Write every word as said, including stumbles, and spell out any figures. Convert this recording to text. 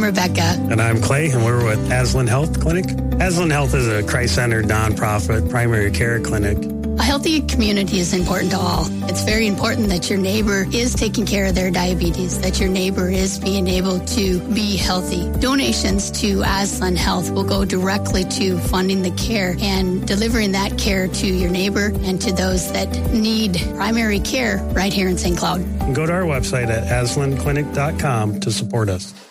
I'm Rebecca. And I'm Clay, and we're with Aslan Health Clinic. Aslan Health is a Christ-centered, nonprofit primary care clinic. A healthy community is important to all. It's very important that your neighbor is taking care of their diabetes, that your neighbor is being able to be healthy. Donations to Aslan Health will go directly to funding the care and delivering that care to your neighbor and to those that need primary care right here in Saint Cloud. Go to our website at aslan clinic dot com to support us.